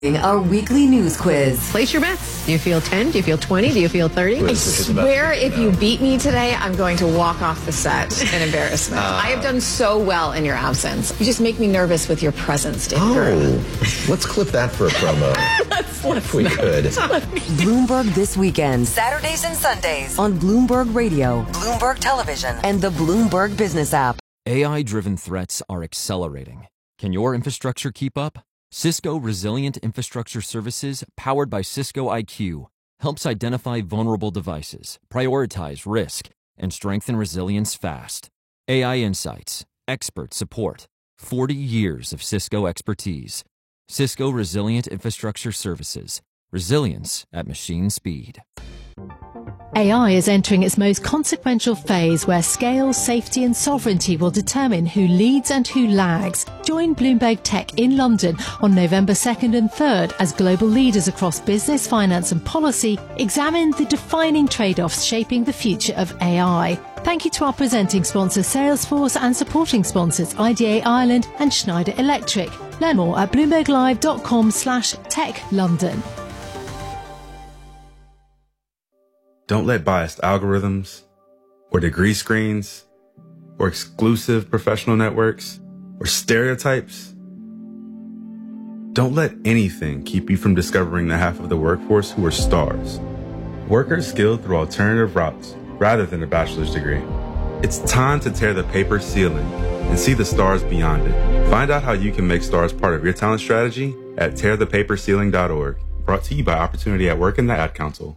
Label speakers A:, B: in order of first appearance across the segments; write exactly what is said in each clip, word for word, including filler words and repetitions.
A: Our weekly news quiz.
B: Place your bets. Do you feel ten? Do you feel twenty? Do you feel thirty?
C: I swear if you beat me today, I'm going to walk off the set in embarrassment. Uh, I have done so well in your absence. You just make me nervous with your presence, David.
D: Oh, let's clip that for a promo.
C: let's, let's
D: if we
C: not.
D: could.
A: Bloomberg This Weekend. Saturdays and Sundays on Bloomberg Radio, Bloomberg Television, and the Bloomberg Business app.
E: A I-driven threats are accelerating. Can your infrastructure keep up? Cisco Resilient Infrastructure Services, powered by Cisco I Q, helps identify vulnerable devices, prioritize risk, and strengthen resilience fast. A I insights, expert support, forty years of Cisco expertise. Cisco Resilient Infrastructure Services, resilience at machine speed.
F: A I is entering its most consequential phase where scale, safety and sovereignty will determine who leads and who lags. Join Bloomberg Tech in London on November second and third as global leaders across business, finance and policy examine the defining trade-offs shaping the future of A I. Thank you to our presenting sponsor Salesforce and supporting sponsors I D A Ireland and Schneider Electric. Learn more at bloomberglive.com slash tech London.
G: Don't let biased algorithms, or degree screens, or exclusive professional networks, or stereotypes. Don't let anything keep you from discovering the half of the workforce who are stars. Workers skilled through alternative routes rather than a bachelor's degree. It's time to tear the paper ceiling and see the stars beyond it. Find out how you can make stars part of your talent strategy at tear the paper ceiling dot org. Brought to you by Opportunity at Work and the Ad Council.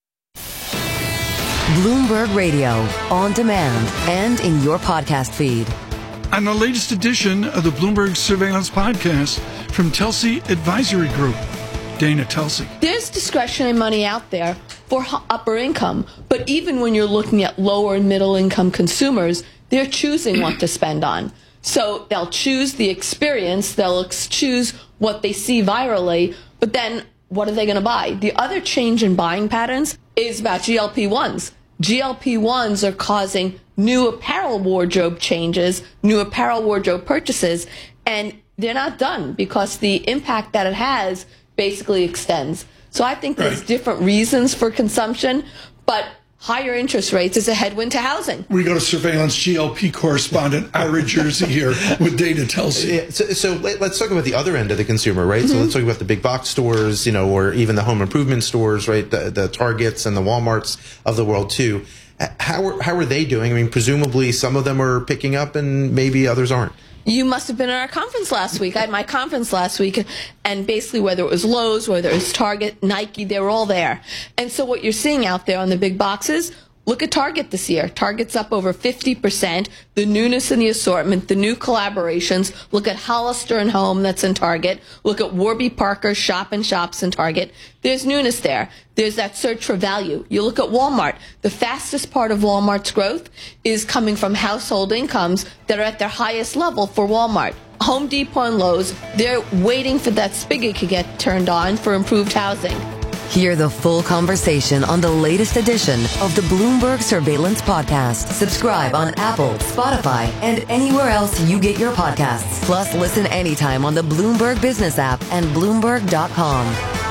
A: Bloomberg Radio, on demand and in your podcast feed.
H: On the latest edition of the Bloomberg Surveillance Podcast from Telsey Advisory Group, Dana Telsey.
I: There's discretionary money out there for upper income, but even when you're looking at lower and middle income consumers, they're choosing what to spend on. So they'll choose the experience, they'll choose what they see virally, but then what are they going to buy? The other change in buying patterns is about G L P ones. G L P ones are causing new apparel wardrobe changes, new apparel wardrobe purchases, and they're not done because the impact that it has basically extends. So I think there's
H: right.
I: different reasons for consumption, but higher interest rates is a headwind to housing.
H: We go to surveillance G L P correspondent Ira Jersey here with Dana Telsey.
D: Yeah, so, so let, let's talk about the other end of the consumer, right?
I: Mm-hmm.
D: So let's talk about the big box stores, you know, or even the home improvement stores, right? The, the Targets and the Walmarts of the world too. How are, how are they doing? I mean, presumably some of them are picking up and maybe others aren't.
I: You must have been at our conference last week. I had my conference last week, and basically whether it was Lowe's, whether it was Target, Nike, they were all there. And so what you're seeing out there on the big boxes, look at Target this year. Target's up over fifty percent. The newness in the assortment, the new collaborations. Look at Hollister and Home that's in Target. Look at Warby Parker Shop and Shops in Target. There's newness there. There's that search for value. You look at Walmart. The fastest part of Walmart's growth is coming from household incomes that are at their highest level for Walmart. Home Depot and Lowe's, they're waiting for that spigot to get turned on for improved housing.
A: Hear the full conversation on the latest edition of the Bloomberg Surveillance Podcast. Subscribe on Apple, Spotify, and anywhere else you get your podcasts. Plus, listen anytime on the Bloomberg Business app and Bloomberg dot com.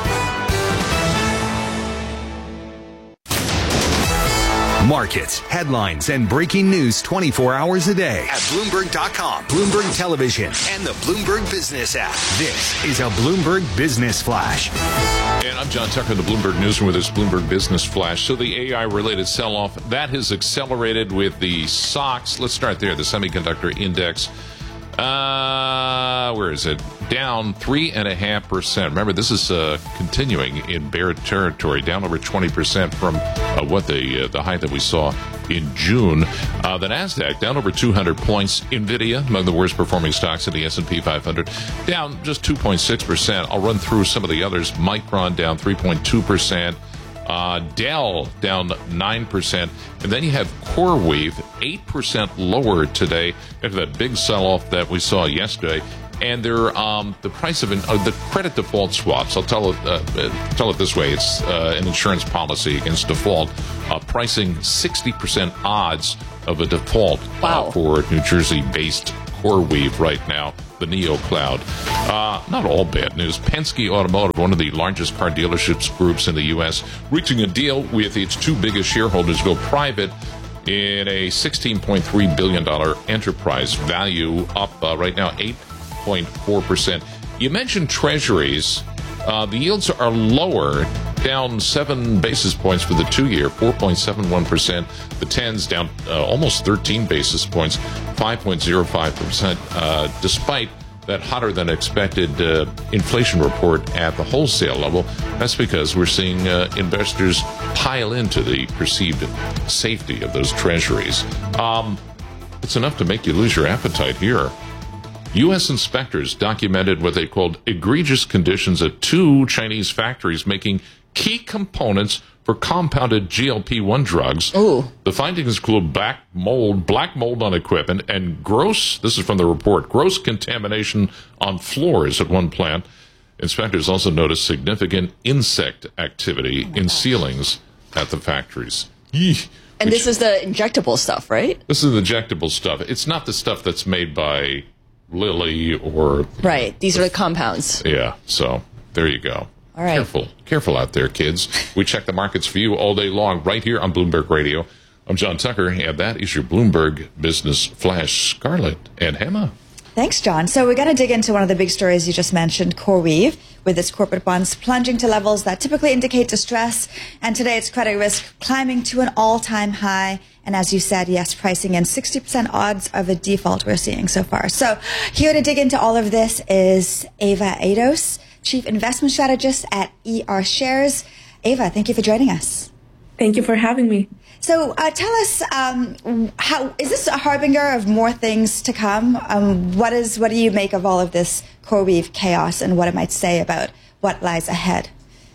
J: Markets, headlines, and breaking news twenty-four hours a day at Bloomberg dot com, Bloomberg Television, and the Bloomberg Business app. This is a Bloomberg Business Flash.
K: And I'm John Tucker, the Bloomberg Newsroom with this Bloomberg Business Flash. So the A I-related sell-off, that has accelerated with the stocks. Let's start there, the semiconductor index. Uh, where is it? Down three and a half percent. Remember, this is uh, continuing in bear territory, down over twenty percent from uh, what the uh, the height that we saw in June. Uh, the Nasdaq down over two hundred points. Nvidia among the worst performing stocks in the S and P five hundred, down just two point six percent. I'll run through some of the others. Micron down three point two percent. Uh, Dell down nine percent. And then you have CoreWeave, eight percent lower today after that big sell-off that we saw yesterday. And they're, um, the price of an, uh, the credit default swaps, I'll tell it, uh, tell it this way, it's uh, an insurance policy against default, uh, pricing sixty percent odds of a default
I: wow.
K: uh, for New Jersey-based CoreWeave right now, the Neo Cloud. Uh, not all bad news. Penske Automotive, one of the largest car dealerships groups in the U S, reaching a deal with its two biggest shareholders to go private in a sixteen point three billion dollars enterprise value, up uh, right now eight point four percent. You mentioned treasuries. Uh, the yields are lower, down seven basis points for the two-year, four point seven one percent. The tens down uh, almost thirteen basis points, five point zero five percent, uh, despite that hotter-than-expected uh, inflation report at the wholesale level. That's because we're seeing uh, investors pile into the perceived safety of those treasuries. Um, it's enough to make you lose your appetite here. U S inspectors documented what they called egregious conditions at two Chinese factories making key components for compounded G L P one drugs.
I: Ooh.
K: The findings include black mold, black mold on equipment, and gross, this is from the report, gross contamination on floors at one plant. Inspectors also noticed significant insect activity oh in gosh. ceilings at the factories. Yee.
L: And
K: Which,
L: this is the injectable stuff, right?
K: This is the injectable stuff. It's not the stuff that's made by Lilly or...
L: Right. These are the compounds.
K: Yeah. So there you go.
L: All right.
K: Careful. Careful out there, kids. We check the markets for you all day long right here on Bloomberg Radio. I'm John Tucker, and that is your Bloomberg Business Flash. Scarlett and Hema.
M: Thanks, John. So we're going to dig into one of the big stories you just mentioned, CoreWeave, with its corporate bonds plunging to levels that typically indicate distress. And today its credit risk climbing to an all-time high. And as you said, yes, pricing in sixty percent odds of a default we're seeing so far. So here to dig into all of this is Ava Ados, Chief Investment Strategist at E R Shares. Ava, thank you for joining us.
N: Thank you for having me.
M: So uh, tell us, um, how is this a harbinger of more things to come? Um, what is what do you make of all of this CoreWeave chaos and what it might say about what lies ahead?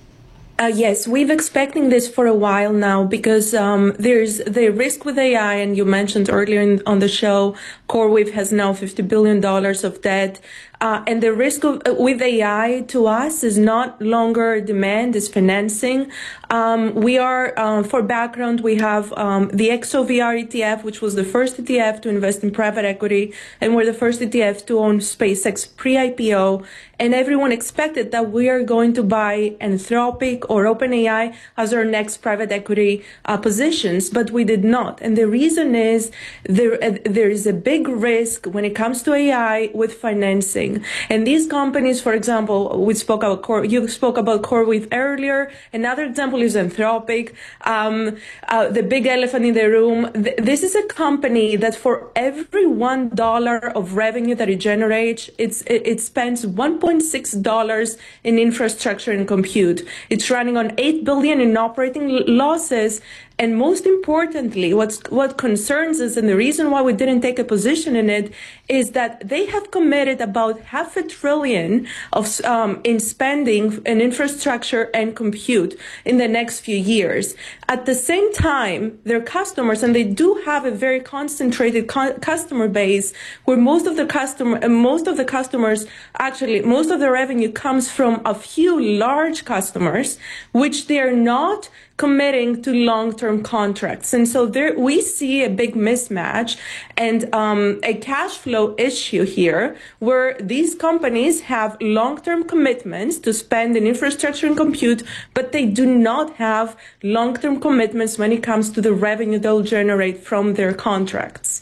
N: Uh, yes, we've expecting this for a while now because um, there's the risk with A I, and you mentioned earlier in, on the show, CoreWeave has now fifty billion dollars of debt. Uh, and the risk of, uh, with A I to us is not longer demand, is financing. Um, we are, uh, for background, we have um, the X O V R E T F, which was the first E T F to invest in private equity, and we're the first E T F to own SpaceX pre-I P O. And everyone expected that we are going to buy Anthropic or OpenAI as our next private equity uh, positions, but we did not. And the reason is there uh, there is a big risk when it comes to A I with financing. And these companies, for example, we spoke about Core, you spoke about CoreWeave earlier. Another example is Anthropic, um, uh, the big elephant in the room. Th- this is a company that for every one dollar of revenue that it generates, it's, it, it spends one point six dollars in infrastructure and compute. It's running on eight billion dollars in operating losses. And most importantly, what's, what concerns us, and the reason why we didn't take a position in it, is that they have committed about half a trillion of um, in spending in infrastructure and compute in the next few years. At the same time, their customers, and they do have a very concentrated co- customer base, where most of the customer, most of the customers, actually, most of the revenue comes from a few large customers, which they are not committing to long-term contracts. And so there we see a big mismatch and um, a cash flow issue here where these companies have long-term commitments to spend in infrastructure and compute, but they do not have long-term commitments when it comes to the revenue they'll generate from their contracts.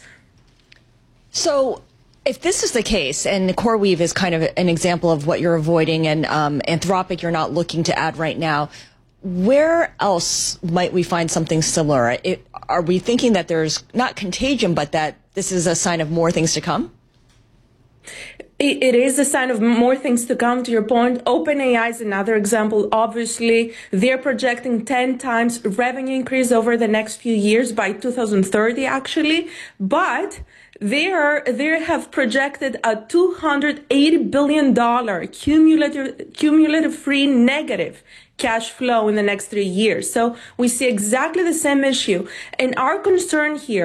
L: So if this is the case, and CoreWeave is kind of an example of what you're avoiding, and um, Anthropic you're not looking to add right now, where else might we find something similar? It, are we thinking that there's not contagion, but that this is a sign of more things to come?
N: It, it is a sign of more things to come, to your point. OpenAI is another example. Obviously, they're projecting ten times revenue increase over the next few years by two thousand thirty, actually. But They are, they have projected a two hundred eighty billion dollars cumulative, cumulative free negative cash flow in the next three years. So we see exactly the same issue. And our concern here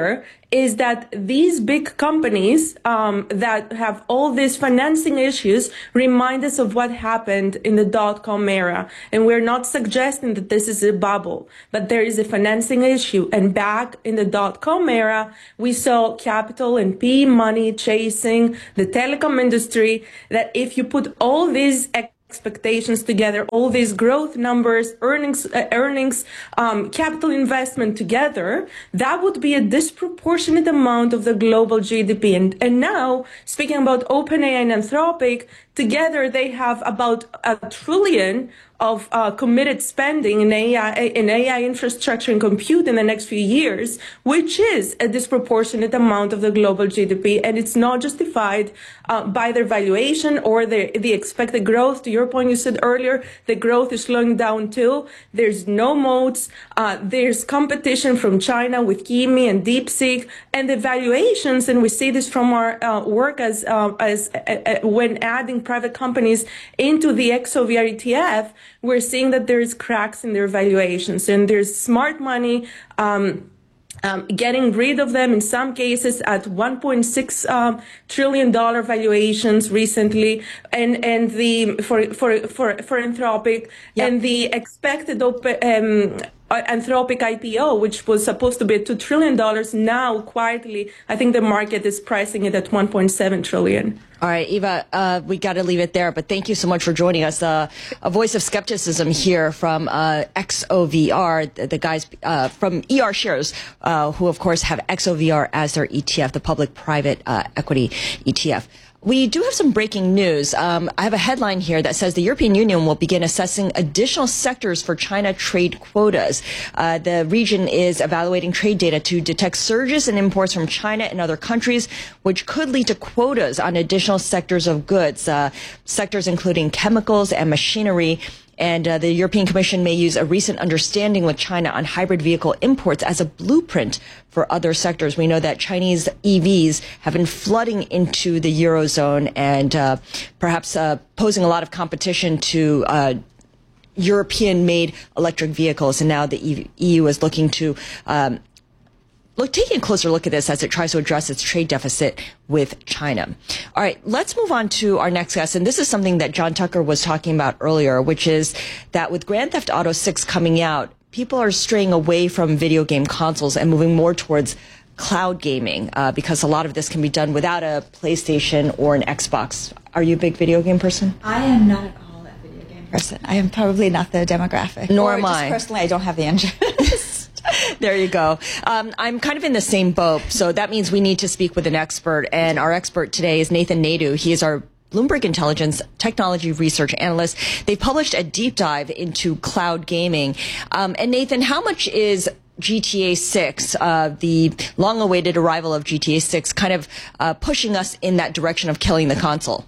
N: is that these big companies um, that have all these financing issues remind us of what happened in the dot-com era. And we're not suggesting that this is a bubble, but there is a financing issue. And back in the dot-com era, we saw capital and P E money chasing the telecom industry, that if you put all these expectations together, all these growth numbers, earnings, uh, earnings, um, capital investment together, that would be a disproportionate amount of the global G D P. And, and now, speaking about OpenAI and Anthropic, together they have about a trillion of uh, committed spending in A I, in A I infrastructure and compute in the next few years, which is a disproportionate amount of the global G D P, and it's not justified uh, by their valuation or the, the expected growth. To your point, you said earlier, the growth is slowing down too. There's no moats. Uh, there's competition from China with Kimi and DeepSeek, and the valuations, and we see this from our uh, work as uh, as uh, uh, when adding private companies into the X O V R E T F. We're seeing that there's cracks in their valuations, and there's smart money um, um, getting rid of them in some cases at one point six um, trillion dollar valuations recently, and and the for for for for Anthropic, yep. and the expected open. Um, Anthropic I P O, which was supposed to be at two trillion dollars, now quietly, I think the market is pricing it at one point seven trillion dollars.
L: All right, Eva, uh, we got to leave it there, but thank you so much for joining us. Uh, a voice of skepticism here from uh, X O V R, the, the guys uh, from E R Shares, uh, who, of course, have X O V R as their E T F, the public-private uh, equity E T F. We do have some breaking news. Um, I have a headline here that says the European Union will begin assessing additional sectors for China trade quotas. Uh, the region is evaluating trade data to detect surges in imports from China and other countries, which could lead to quotas on additional sectors of goods, uh, sectors including chemicals and machinery. And uh, the European Commission may use a recent understanding with China on hybrid vehicle imports as a blueprint for other sectors. We know that Chinese E Vs have been flooding into the Eurozone and uh, perhaps uh, posing a lot of competition to uh, European-made electric vehicles. And now the E U is looking to um, Look, taking a closer look at this as it tries to address its trade deficit with China. All right, let's move on to our next guest. And this is something that John Tucker was talking about earlier, which is that with Grand Theft Auto six coming out, people are straying away from video game consoles and moving more towards cloud gaming uh, because a lot of this can be done without a PlayStation or an Xbox. Are you a big video game person?
M: I am not at all a video game person. I am probably not the demographic.
L: Nor
M: or
L: am
M: just
L: I.
M: Personally, I don't have the interest.
L: There you go. Um, I'm kind of in the same boat, so that means we need to speak with an expert. And our expert today is Nathan Naidu. He is our Bloomberg Intelligence Technology Research Analyst. They published a deep dive into cloud gaming. Um, and Nathan, how much is G T A six, uh, the long-awaited arrival of G T A six, kind of uh, pushing us in that direction of killing the console?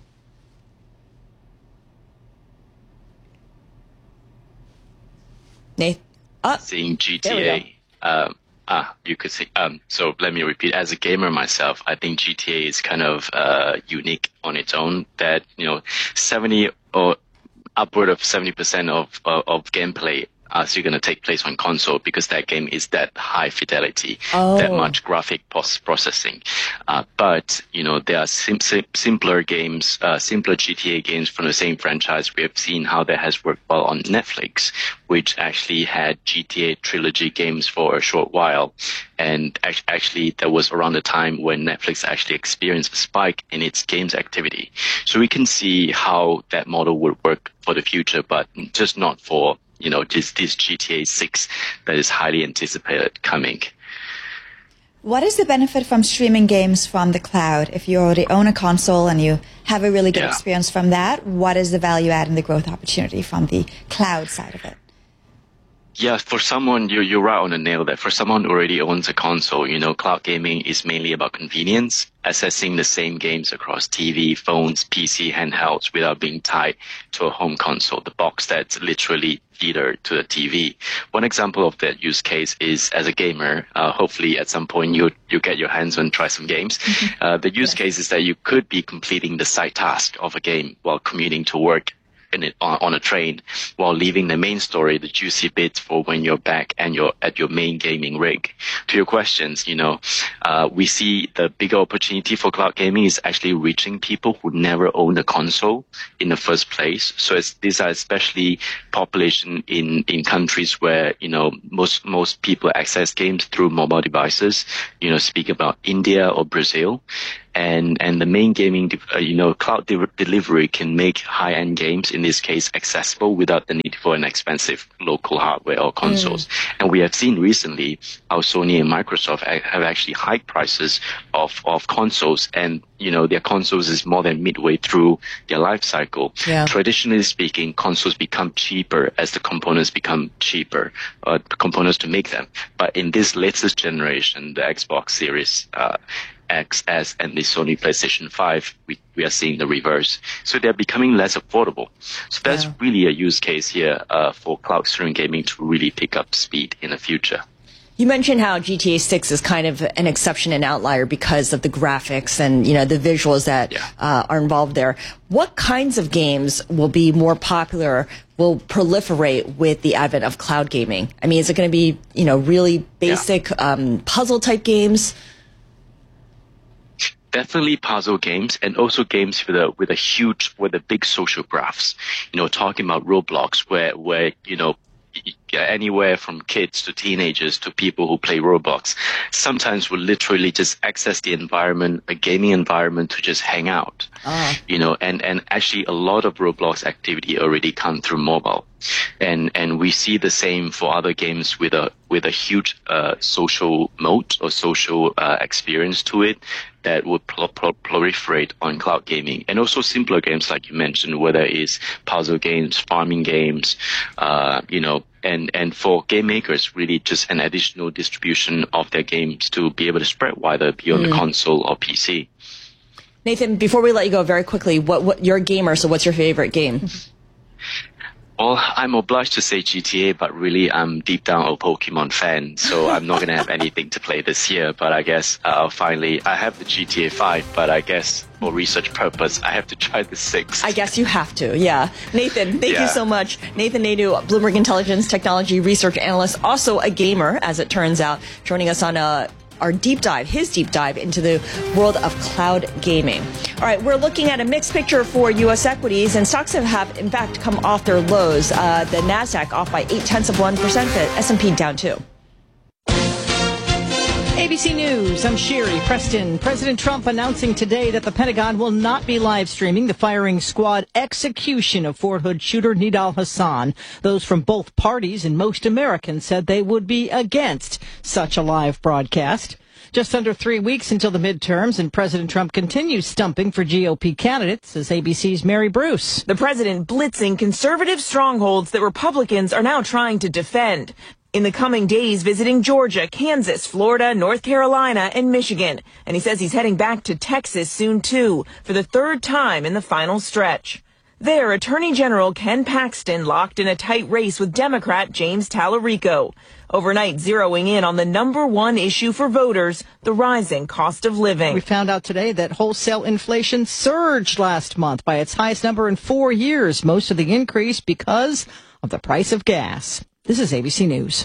L: Nathan? Uh,
O: Seeing G T A, um, ah, you could say, um, so let me repeat, as a gamer myself, I think G T A is kind of, uh, unique on its own, that, you know, seventy or upward of seventy percent of, uh, of gameplay are still going to take place on console because that game is that high fidelity, oh. that much graphic post processing. Uh, but, you know, there are sim- sim- simpler games, uh, simpler G T A games from the same franchise. We have seen how that has worked well on Netflix, which actually had G T A trilogy games for a short while. And actually, that was around the time when Netflix actually experienced a spike in its games activity. So we can see how that model would work for the future, but just not for, you know, just this G T A six that is highly anticipated coming.
M: What is the benefit from streaming games from the cloud? If you already own a console and you have a really good yeah. experience from that, what is the value add and the growth opportunity from the cloud side of it?
O: Yeah, for someone, you're, you're right on the nail there. For someone who already owns a console, you know, cloud gaming is mainly about convenience, accessing the same games across T V, phones, P C, handhelds without being tied to a home console, the box that's literally feeder to the T V. One example of that use case is as a gamer, uh, hopefully at some point you you get your hands on, try some games. Mm-hmm. Uh, the use yes. case is that you could be completing the side task of a game while commuting to work in it, on, on a train, while leaving the main story, the juicy bits, for when you're back and you're at your main gaming rig. To your questions, you know, uh, we see the bigger opportunity for cloud gaming is actually reaching people who never owned a console in the first place. So it's, these are especially population in, in countries where, you know, most, most people access games through mobile devices, you know, speak about India or Brazil. And, and the main gaming, uh, you know, cloud de- delivery can make high-end games, in this case, accessible without the need for an expensive local hardware or consoles. Mm. And we have seen recently how Sony and Microsoft have actually hiked prices of, of consoles, and, you know, their consoles is more than midway through their life cycle. Yeah. Traditionally speaking, consoles become cheaper as the components become cheaper, uh, the components to make them. But in this latest generation, the Xbox Series, uh, X S and the Sony PlayStation five, we, we are seeing the reverse. So they're becoming less affordable. So that's yeah. really a use case here uh, for cloud streaming gaming to really pick up speed in the future.
L: You mentioned how G T A six is kind of an exception and outlier because of the graphics and, you know, the visuals that yeah. uh, are involved there. What kinds of games will be more popular, will proliferate with the advent of cloud gaming? I mean, is it going to be, you know, really basic yeah. um, puzzle type games?
O: Definitely puzzle games, and also games with a with a huge, with a big social graphs. You know, talking about Roblox, where where you know, anywhere from kids to teenagers to people who play Roblox, sometimes will literally just access the environment, a gaming environment, to just hang out. Ah. You know, and and actually a lot of Roblox activity already come through mobile. And and we see the same for other games with a with a huge uh, social mode or social uh, experience to it that would pl- pl- proliferate on cloud gaming. And also simpler games, like you mentioned, whether it's puzzle games, farming games, uh, you know, and and for game makers, really just an additional distribution of their games to be able to spread wider beyond mm. the console or P C.
L: Nathan, before we let you go, very quickly, what what you're a gamer, so what's your favorite game?
O: Well, I'm obliged to say G T A, but really I'm deep down a Pokemon fan, so I'm not going to have anything to play this year. But I guess I'll finally, I have the G T A five, but I guess for research purpose, I have to try the six.
L: I guess you have to, yeah. Nathan, thank
O: yeah.
L: you so much. Nathan Naidu, Bloomberg Intelligence Technology Research Analyst, also a gamer, as it turns out, joining us on a our deep dive, his deep dive into the world of cloud gaming. All right, we're looking at a mixed picture for U S equities, and stocks have, have in fact, come off their lows. Uh, the NASDAQ off by eight tenths of one percent, the S and P down two.
B: A B C News, I'm Sherry Preston. President Trump announcing today that the Pentagon will not be live streaming the firing squad execution of Fort Hood shooter Nidal Hasan. Those from both parties and most Americans said they would be against such a live broadcast. Just under three weeks until the midterms, and President Trump continues stumping for G O P candidates, says A B C's Mary Bruce.
P: The president blitzing conservative strongholds that Republicans are now trying to defend. In the coming days, visiting Georgia, Kansas, Florida, North Carolina, and Michigan. And he says he's heading back to Texas soon, too, for the third time in the final stretch. There, Attorney General Ken Paxton locked in a tight race with Democrat James Tallarico. Overnight, zeroing in on the number one issue for voters, the rising cost of living.
B: We found out today that wholesale inflation surged last month by its highest number in four years. Most of the increase because of the price of gas. This is A B C News.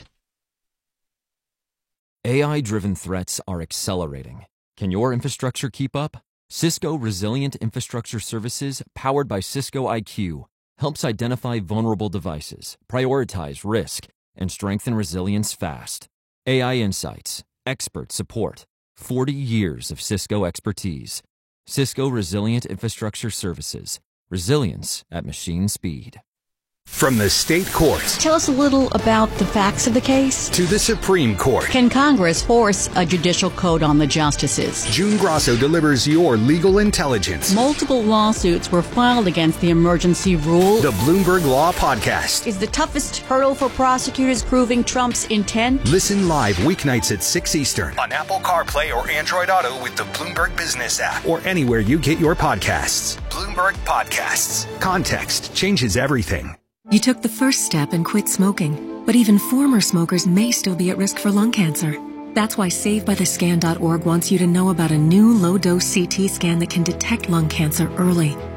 E: A I-driven threats are accelerating. Can your infrastructure keep up? Cisco Resilient Infrastructure Services, powered by Cisco I Q, helps identify vulnerable devices, prioritize risk, and strengthen resilience fast. A I insights, expert support, forty years of Cisco expertise. Cisco Resilient Infrastructure Services, resilience at machine speed.
J: From the state courts.
Q: Tell us a little about the facts of the case.
J: To the Supreme Court.
Q: Can Congress force a judicial code on the justices?
J: June Grosso delivers your legal intelligence.
Q: Multiple lawsuits were filed against the emergency rule.
J: The Bloomberg Law Podcast.
Q: Is the toughest hurdle for prosecutors proving Trump's intent?
J: Listen live weeknights at six Eastern on Apple CarPlay or Android Auto with the Bloomberg Business app or anywhere you get your podcasts. Bloomberg Podcasts. Context changes everything.
R: You took the first step and quit smoking, but even former smokers may still be at risk for lung cancer. That's why Save By The Scan dot org wants you to know about a new low-dose C T scan that can detect lung cancer early.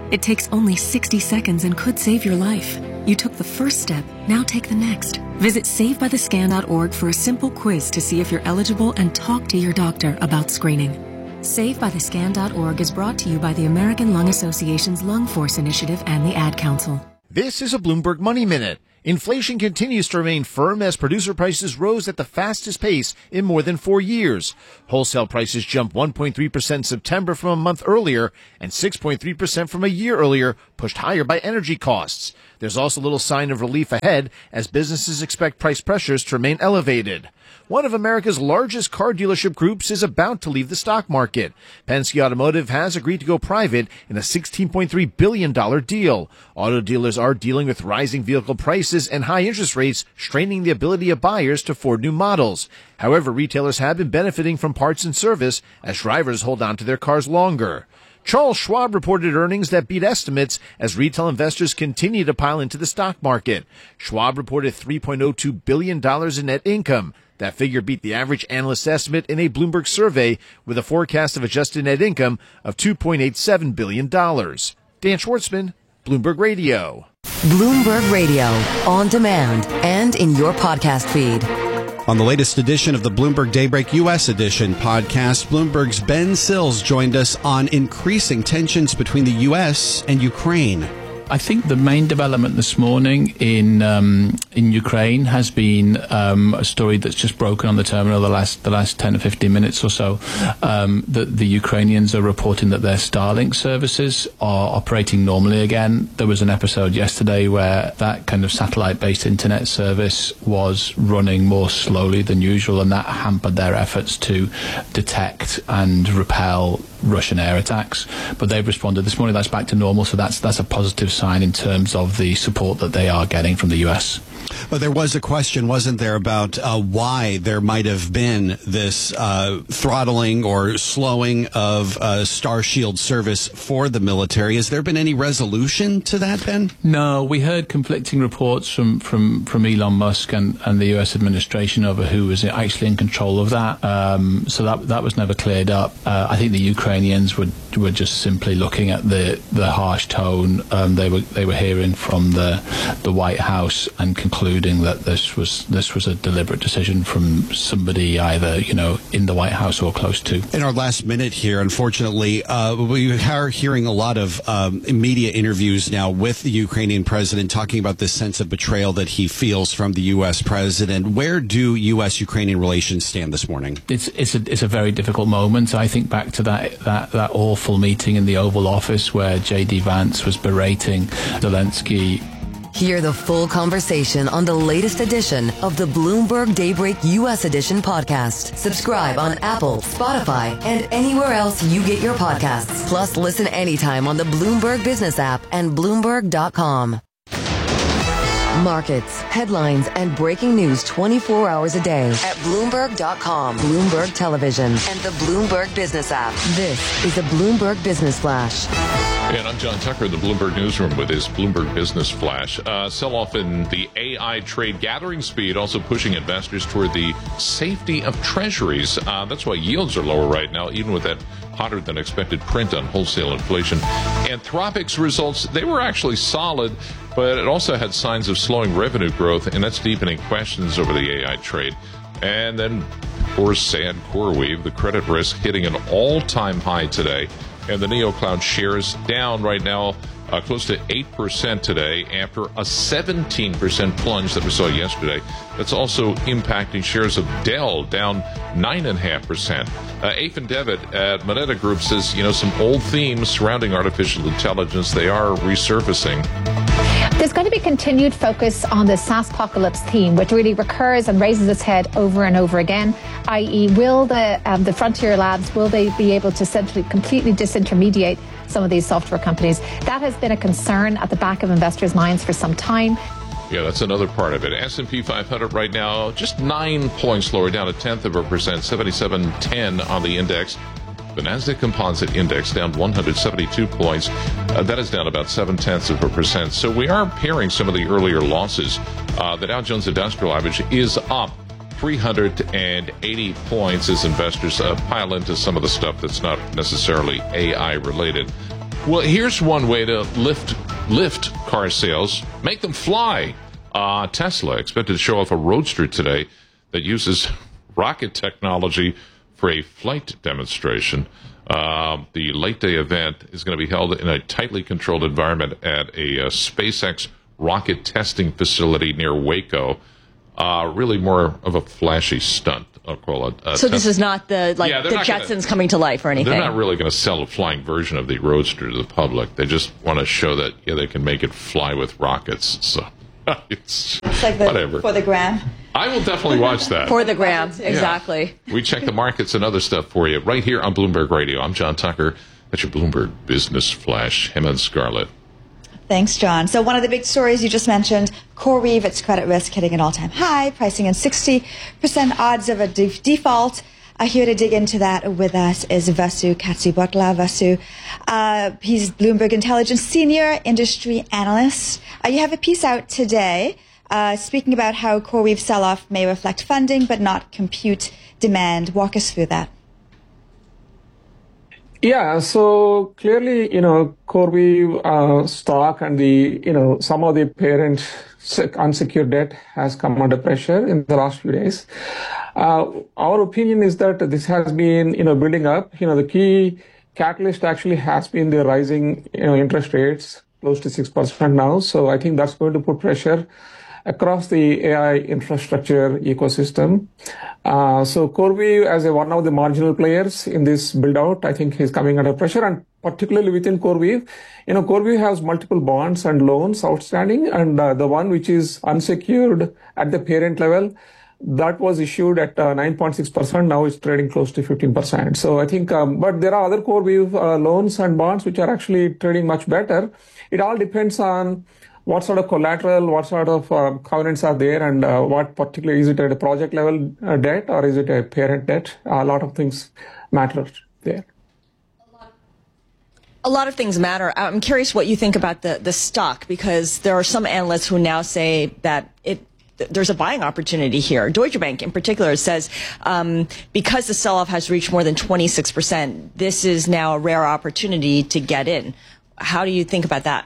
R: It takes only sixty seconds and could save your life. You took the first step, now take the next. Visit save by the scan dot org for a simple quiz to see if you're eligible and talk to your doctor about screening. save by the scan dot org is brought to you by the American Lung Association's Lung Force Initiative and the Ad Council.
S: This is a Bloomberg Money Minute. Inflation continues to remain firm as producer prices rose at the fastest pace in more than four years. Wholesale prices jumped one point three percent in September from a month earlier and six point three percent from a year earlier, pushed higher by energy costs. There's also little sign of relief ahead as businesses expect price pressures to remain elevated. One of America's largest car dealership groups is about to leave the stock market. Penske Automotive has agreed to go private in a sixteen point three billion dollars deal. Auto dealers are dealing with rising vehicle prices and high interest rates, straining the ability of buyers to afford new models. However, retailers have been benefiting from parts and service as drivers hold on to their cars longer. Charles Schwab reported earnings that beat estimates as retail investors continue to pile into the stock market. Schwab reported three point oh two billion dollars in net income. That figure beat the average analyst estimate in a Bloomberg survey with a forecast of adjusted net income of two point eight seven billion dollars. Dan Schwartzman, Bloomberg Radio.
A: Bloomberg Radio, on demand and in your podcast feed.
T: On the latest edition of the Bloomberg Daybreak U S Edition podcast, Bloomberg's Ben Sills joined us on increasing tensions between the U S and Ukraine.
U: I think the main development this morning in um, in Ukraine has been um, a story that's just broken on the terminal the last the last ten to fifteen minutes or so. Um, that the Ukrainians are reporting that their Starlink services are operating normally again. There was an episode yesterday where that kind of satellite-based internet service was running more slowly than usual, and that hampered their efforts to detect and repel Russian air attacks. But they've responded this morning. That's back to normal, so that's that's a positive sign in terms of the support that they are getting from the U S.
T: But there was a question, wasn't there, about uh, why there might have been this uh, throttling or slowing of uh, Starshield service for the military. Has there been any resolution to that, Ben?
U: No, we heard conflicting reports from, from, from Elon Musk and, and the U S administration over who was actually in control of that. Um, so that that was never cleared up. Uh, I think the Ukrainians were were just simply looking at the the harsh tone um, they were they were hearing from the the White House and concluding that this was this was a deliberate decision from somebody either, you know, in the White House or close to.
T: In our last minute here, unfortunately, uh, we are hearing a lot of um, media interviews now with the Ukrainian president talking about this sense of betrayal that he feels from the U S president. Where do U S Ukrainian relations stand this morning?
U: It's it's a it's a very difficult moment. I think back to that that that awful meeting in the Oval Office where J D Vance was berating Zelensky.
A: Hear the full conversation on the latest edition of the Bloomberg Daybreak U S Edition podcast. Subscribe on Apple, Spotify, and anywhere else you get your podcasts. Plus, listen anytime on the Bloomberg Business app and Bloomberg dot com. Markets, headlines, and breaking news twenty-four hours a day at Bloomberg dot com, Bloomberg Television, and the Bloomberg Business app. This is a Bloomberg Business Flash.
K: And I'm John Tucker in the Bloomberg Newsroom with his Bloomberg Business Flash. Uh, sell-off in the A I trade gathering speed, also pushing investors toward the safety of treasuries. Uh, that's why yields are lower right now, even with that hotter-than-expected print on wholesale inflation. Anthropic's results, they were actually solid, but it also had signs of slowing revenue growth, and that's deepening questions over the A I trade. And then, poor sad CoreWeave, the credit risk hitting an all-time high today. And the NeoCloud shares down right now uh, close to eight percent today after a seventeen percent plunge that we saw yesterday. That's also impacting shares of Dell, down nine point five percent. Uh, Afin Devitt at Moneta Group says, you know, some old themes surrounding artificial intelligence, they are resurfacing.
V: There's going to be continued focus on the SaaSpocalypse theme, which really recurs and raises its head over and over again, that is, will the um, the frontier labs, will they be able to essentially completely disintermediate some of these software companies? That has been a concern at the back of investors' minds for some time.
K: Yeah, that's another part of it. S and P five hundred right now just nine points lower, down a tenth of a percent, seventy-seven ten on the index. The Nasdaq Composite Index down one hundred seventy-two points. Uh, that is down about seven-tenths of a percent. So we are pairing some of the earlier losses. Uh, the Dow Jones Industrial Average is up three hundred eighty points as investors uh, pile into some of the stuff that's not necessarily A I related. Well, here's one way to lift lift car sales, make them fly. Uh, Tesla expected to show off a Roadster today that uses rocket technology for a flight demonstration. Uh, the late day event is going to be held in a tightly controlled environment at a, a SpaceX rocket testing facility near Waco. Uh, really more of a flashy stunt, I'll call it. Uh,
L: so this is not the like
K: yeah,
L: the
K: Jetsons
L: gonna, coming to life or anything?
K: They're not really going to sell a flying version of the Roadster to the public. They just want to show that yeah, they can make it fly with rockets. So it's,
M: it's like the,
K: whatever.
M: For the gram.
K: I will definitely watch that.
L: For the gram, exactly.
K: Yeah. We check the markets and other stuff for you right here on Bloomberg Radio. I'm John Tucker. That's your Bloomberg Business Flash. Him and Scarlett.
M: Thanks, John. So one of the big stories you just mentioned, CoreWeave, its credit risk hitting an all-time high, pricing in sixty percent odds of a de- default. Uh, here to dig into that with us is Vasu Katsibotla. Vasu, uh, he's Bloomberg Intelligence Senior Industry Analyst. Uh, you have a piece out today uh, speaking about how CoreWeave sell-off may reflect funding but not compute demand. Walk us through that.
C: Yeah, so clearly, you know, CoreWeave uh, stock and the, you know, some of the parent unsecured debt has come under pressure in the last few days. Uh, our opinion is that this has been, you know, building up. You know, the key catalyst actually has been the rising, you know, interest rates, close to six percent now. So I think that's going to put pressure across the A I infrastructure ecosystem. Uh, so CoreWeave, as a, one of the marginal players in this build-out, I think is coming under pressure, and particularly within CoreWeave. You know, CoreWeave has multiple bonds and loans outstanding, and uh, the one which is unsecured at the parent level, that was issued at uh, nine point six percent. Now it's trading close to fifteen percent. So I think, um, but there are other CoreWeave uh, loans and bonds which are actually trading much better. It all depends on what sort of collateral, what sort of uh, covenants are there, and uh, what particularly, is it at a project level uh, debt or is it a parent debt? Uh, a lot of things matter there.
L: A lot of things matter. I'm curious what you think about the, the stock, because there are some analysts who now say that it there's a buying opportunity here. Deutsche Bank in particular says um, because the sell-off has reached more than twenty-six percent, this is now a rare opportunity to get in. How do you think about that?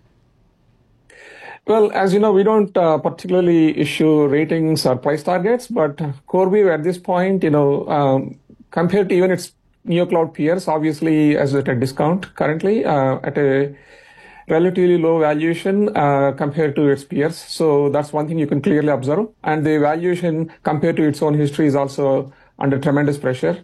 C: Well, as you know, we don't uh, particularly issue ratings or price targets, but CoreWeave at this point, you know, um, compared to even its NeoCloud peers, obviously is at a discount currently, uh, at a relatively low valuation uh, compared to its peers. So that's one thing you can clearly observe. And the valuation compared to its own history is also under tremendous pressure.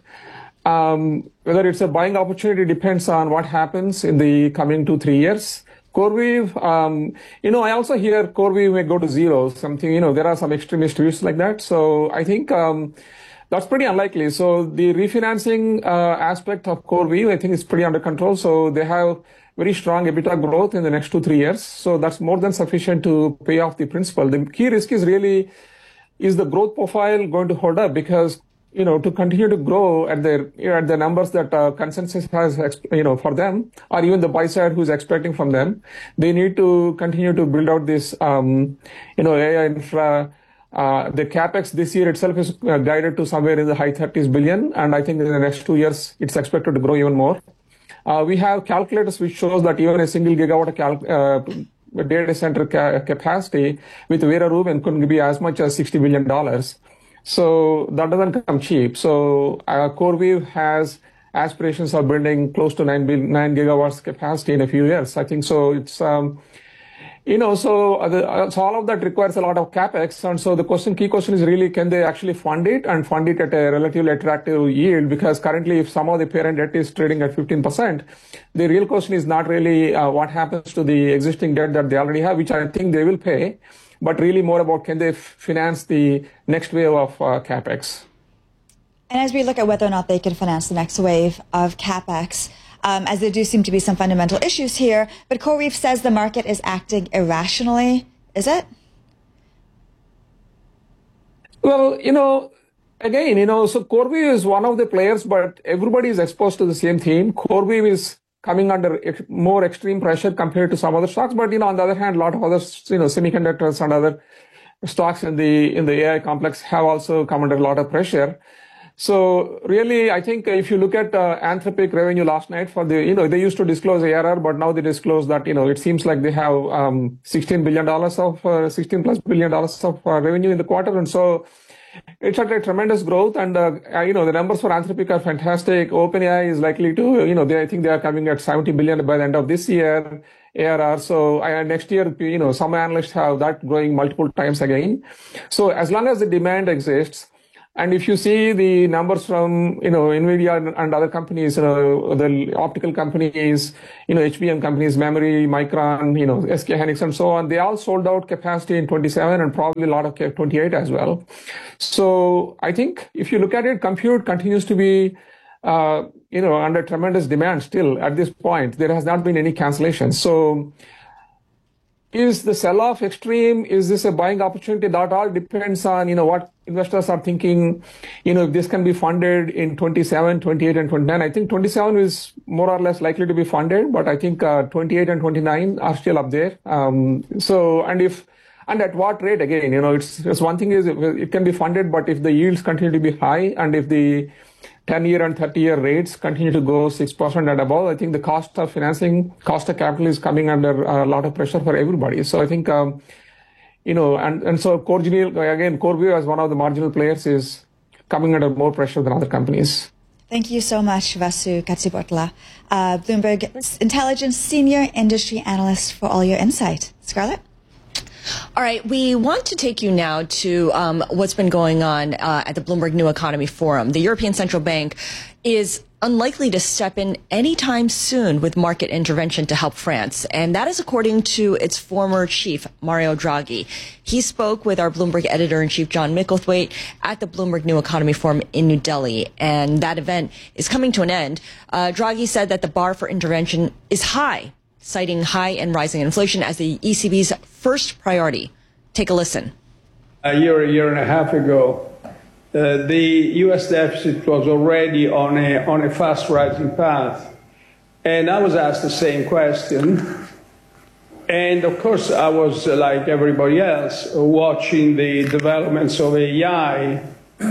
C: Um, whether it's a buying opportunity depends on what happens in the coming two, three years. CoreWeave, um, you know, I also hear CoreWeave may go to zero, something, you know, there are some extremist views like that. So I think um, that's pretty unlikely. So the refinancing uh, aspect of CoreWeave, I think, is pretty under control. So they have very strong EBITDA growth in the next two, three years. So that's more than sufficient to pay off the principal. The key risk is really, is the growth profile going to hold up? Because you know, to continue to grow at the at the numbers that uh, consensus has, you know, for them, or even the buy side who's expecting from them, they need to continue to build out this, um, you know, A I infra. Uh, the capex this year itself is uh, guided to somewhere in the high thirties billion, and I think in the next two years it's expected to grow even more. Uh, we have calculators which shows that even a single gigawatt cal- uh, data center ca- capacity with Vera Rubin could be as much as sixty billion dollars. So that doesn't come cheap. So uh, CoreWeave has aspirations of building close to nine, nine gigawatts capacity in a few years. I think so. It's, um, you know, so, uh, the, uh, so all of that requires a lot of capex. And so the question, key question is really, can they actually fund it and fund it at a relatively attractive yield? Because currently, if some of the parent debt is trading at fifteen percent, the real question is not really uh, what happens to the existing debt that they already have, which I think they will pay, but really more about can they f- finance the next wave of uh, capex.
M: And as we look at whether or not they can finance the next wave of capex, um, as there do seem to be some fundamental issues here, but CoreWeave says the market is acting irrationally. Is it?
C: Well, you know, again, you know, so CoreWeave is one of the players, but everybody is exposed to the same theme. CoreWeave is coming under ex- more extreme pressure compared to some other stocks. But, you know, on the other hand, a lot of other, you know, semiconductors and other stocks in the, in the A I complex have also come under a lot of pressure. So really, I think if you look at uh, Anthropic revenue last night for the, you know, they used to disclose A R R, but now they disclose that, you know, it seems like they have um, sixteen billion dollars of, uh, sixteen plus billion dollars of uh, revenue in the quarter. And so it's at a tremendous growth. And, uh, you know, the numbers for Anthropic are fantastic. OpenAI is likely to, you know, they, I think they are coming at seventy billion by the end of this year, A R R. So uh, next year, you know, some analysts have that growing multiple times again. So as long as the demand exists, and if you see the numbers from, you know, NVIDIA and, and other companies, you know, the optical companies, you know, H B M companies, memory, Micron, you know, S K Hynix and so on, they all sold out capacity in twenty-seven and probably a lot of twenty-eight as well. So I think if you look at it, compute continues to be, uh, you know, under tremendous demand still at this point. There has not been any cancellations. So is the sell-off extreme? Is this a buying opportunity? That all depends on, you know, what investors are thinking, you know, if this can be funded in twenty-seven, twenty-eight, and twenty-nine. I think twenty-seven is more or less likely to be funded, but I think uh, twenty-eight and twenty-nine are still up there. Um, so, and if, and at what rate again, you know, it's, it's one thing is it, it can be funded, but if the yields continue to be high and if the ten-year and thirty-year rates continue to go six percent and above, I think the cost of financing, cost of capital is coming under a lot of pressure for everybody. So I think, um, you know, and, and so CoreGenial, again, CoreView as one of the marginal players is coming under more pressure than other companies.
M: Thank you so much, Vasu Katsibotla, uh, Bloomberg Intelligence Senior Industry Analyst, for all your insight. Scarlett?
L: All right, we want to take you now to um, what's been going on uh, at the Bloomberg New Economy Forum. The European Central Bank is unlikely to step in anytime soon with market intervention to help France, and that is according to its former chief, Mario Draghi. He spoke with our Bloomberg editor-in-chief, John Micklethwaite, at the Bloomberg New Economy Forum in New Delhi, and that event is coming to an end. Uh, Draghi said that the bar for intervention is high, citing high and rising inflation as the E C B's first priority. Take a listen.
F: A year, a year and a half ago, uh, the U S deficit was already on a, on a fast rising path. And I was asked the same question. And of course, I was, uh, like everybody else, uh, watching the developments of A I.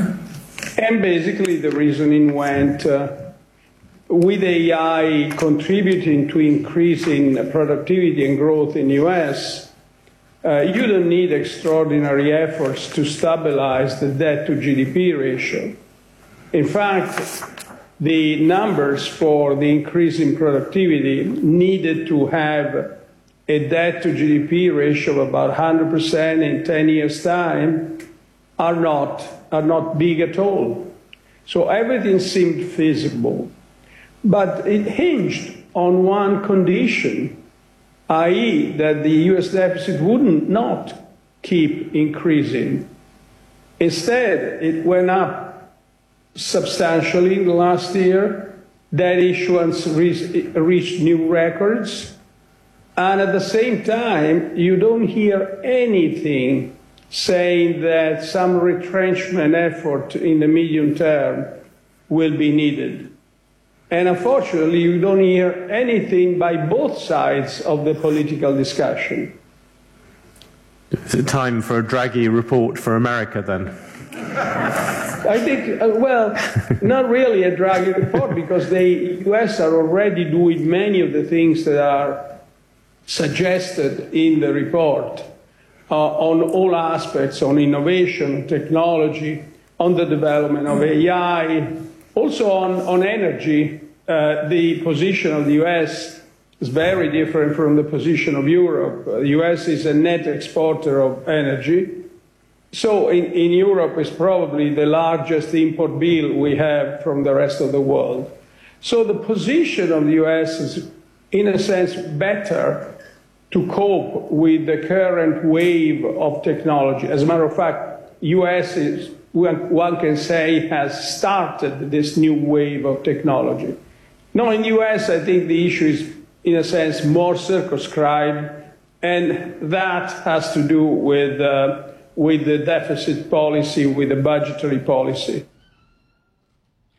F: And basically, the reasoning went, uh, with A I contributing to increasing productivity and growth in the U S, uh, you don't need extraordinary efforts to stabilize the debt to G D P ratio. In fact, the numbers for the increase in productivity needed to have a debt to G D P ratio of about one hundred percent in ten years' time are not, are not big at all. So everything seemed feasible. But it hinged on one condition, that is that the U S deficit wouldn't not keep increasing. Instead, it went up substantially in the last year. Debt issuance re- reached new records. And at the same time, you don't hear anything saying that some retrenchment effort in the medium term will be needed. And unfortunately, you don't hear anything by both sides of the political discussion.
G: Is it time for a Draghi report for America, then?
F: I think, uh, well, not really a Draghi report, because the U S are already doing many of the things that are suggested in the report uh, on all aspects, on innovation, technology, on the development of A I, also on, on energy. Uh, the position of the U S is very different from the position of Europe. Uh, the U S is a net exporter of energy. So in, in Europe, it's probably the largest import bill we have from the rest of the world. So the position of the U S is, in a sense, better to cope with the current wave of technology. As a matter of fact, U S is, one can say, has started this new wave of technology. Now, in the U S, I think the issue is, in a sense, more circumscribed, and that has to do with, uh, with the deficit policy, with the budgetary policy.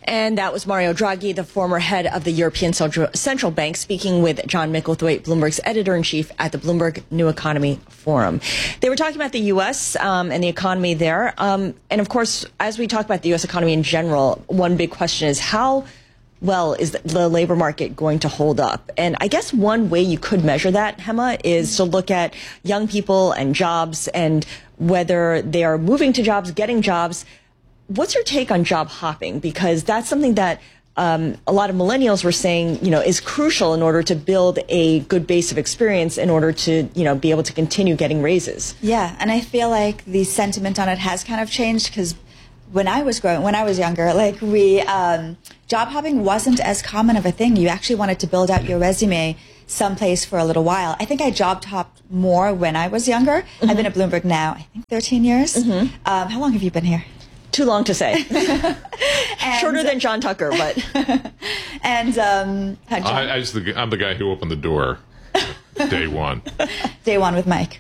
L: And that was Mario Draghi, the former head of the European Central Bank, speaking with John Micklethwaite, Bloomberg's editor-in-chief at the Bloomberg New Economy Forum. They were talking about the U S um, and the economy there. Um, and, of course, as we talk about the U S economy in general, one big question is how well is the labor market going to hold up? And I guess one way you could measure that, Hema, is to look at young people and jobs and whether they are moving to jobs, getting jobs. What's your take on job hopping? Because that's something that um, a lot of millennials were saying, you know, is crucial in order to build a good base of experience in order to, you know, be able to continue getting raises.
M: Yeah, and I feel like the sentiment on it has kind of changed because when I was growing, when I was younger, like we, um, job hopping wasn't as common of a thing. You actually wanted to build out your resume someplace for a little while. I think I job hopped more when I was younger. Mm-hmm. I've been at Bloomberg now, I think thirteen years. Mm-hmm. Um, how long have you been here?
L: Too long to say. and, Shorter than John Tucker, but.
M: and um, John?
K: I, I was the, I'm the guy who opened the door day one.
M: Day one with Mike.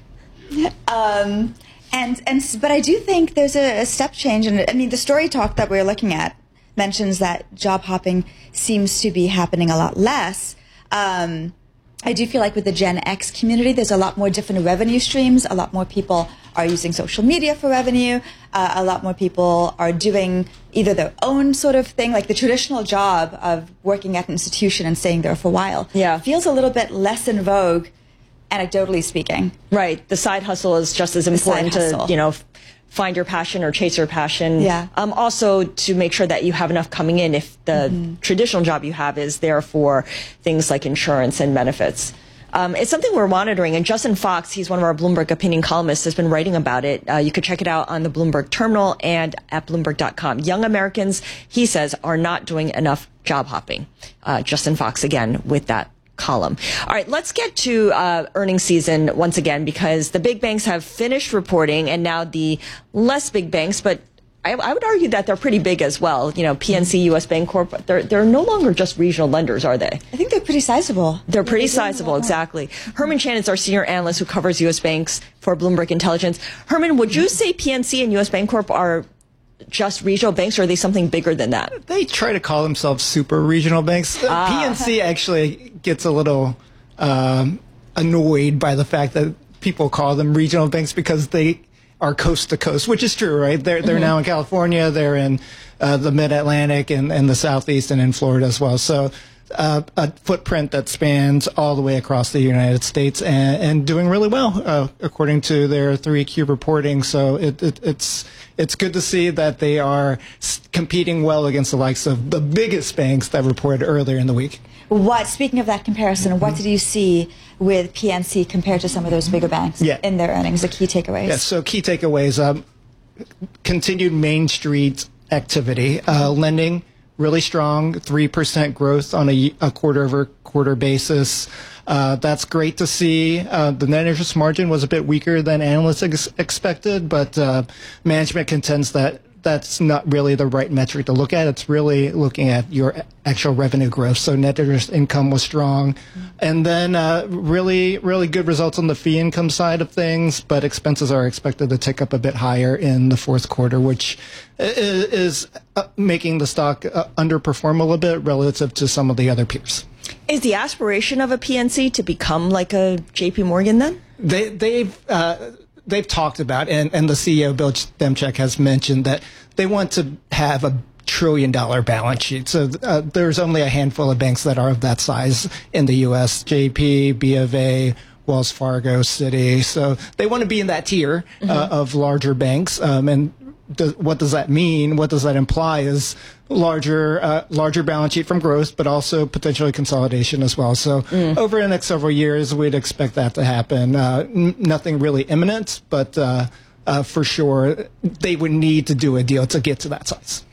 M: Um, and and but I do think there's a, a step change, and I mean the story talk that we're looking at mentions that job hopping seems to be happening a lot less. Um, I do feel like with the Gen X community, there's a lot more different revenue streams. A lot more people are using social media for revenue. Uh, a lot more people are doing either their own sort of thing, like the traditional job of working at an institution and staying there for a while.
L: Yeah.
M: Feels a little bit less in vogue, anecdotally speaking.
L: Right. The side hustle is just as important to, you know, find your passion or chase your passion.
M: Yeah.
L: Um, also to make sure that you have enough coming in if the mm-hmm. traditional job you have is there for things like insurance and benefits. Um, it's something we're monitoring, and Justin Fox, he's one of our Bloomberg opinion columnists, has been writing about it. Uh, you could check it out on the Bloomberg terminal and at Bloomberg dot com. Young Americans, he says, are not doing enough job hopping. Uh, Justin Fox, again, with that column. All right, let's get to uh, earnings season once again, because the big banks have finished reporting, and now the less big banks, but I, I would argue that they're pretty big as well. You know, P N C, U S Bancorp, they're, they're no longer just regional lenders, are they?
M: I think they're pretty sizable.
L: They're pretty sizable, exactly. Herman Chan is our senior analyst who covers U S banks for Bloomberg Intelligence. Herman, would you say P N C and U S Bancorp are just regional banks, or are they something bigger than that?
D: They try to call themselves super regional banks. Ah. P N C actually gets a little um, annoyed by the fact that people call them regional banks because they are coast to coast, which is true, right? They're they're mm-hmm. now in California, they're in uh, the Mid-Atlantic and, and the Southeast and in Florida as well. So uh, a footprint that spans all the way across the United States and, and doing really well, uh, according to their three Q reporting. So it, it, it's it's good to see that they are competing well against the likes of the biggest banks that reported earlier in the week.
M: What, speaking of that comparison, mm-hmm. what did you see with P N C compared to some of those bigger banks
D: yeah.
M: in their earnings, the key takeaways?
D: Yeah, so key takeaways, um, continued Main Street activity, uh, lending really strong, three percent growth on a, a quarter-over-quarter basis. Uh, that's great to see. Uh, the net interest margin was a bit weaker than analysts ex- expected, but uh, management contends that that's not really the right metric to look at. It's really looking at your actual revenue growth. So net interest income was strong. Mm-hmm. And then uh, really, really good results on the fee income side of things, but expenses are expected to tick up a bit higher in the fourth quarter, which is, is uh, making the stock uh, underperform a little bit relative to some of the other peers.
L: Is the aspiration of a P N C to become like a J P Morgan then?
D: They, they've... Uh, They've talked about, and, and the C E O, Bill Demchak, has mentioned that they want to have a trillion dollar balance sheet. So uh, there's only a handful of banks that are of that size in the U S, J P, B of A, Wells Fargo, Citi. So they want to be in that tier mm-hmm. uh, of larger banks. Um, and does, what does that mean? What does that imply is larger uh, larger balance sheet from growth, but also potentially consolidation as well. So mm. over the next several years, we'd expect that to happen. Uh, n- nothing really imminent, but uh, uh, for sure, they would need to do a deal to get to that size.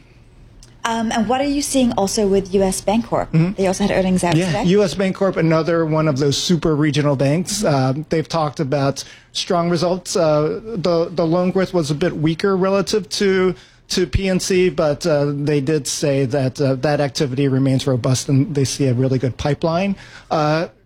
M: Um, and what are you seeing also with U S Bancorp? Mm-hmm. They also had earnings out
D: yeah,
M: today.
D: U S Bancorp, another one of those super regional banks. Mm-hmm. Uh, they've talked about strong results. Uh, the the loan growth was a bit weaker relative to to P N C, but uh, they did say that uh, that activity remains robust and they see a really good pipeline. Uh,